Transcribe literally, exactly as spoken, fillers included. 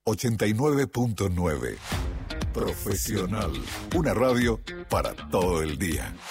ochenta y nueve punto nueve. Profesional. Una radio para todo el día.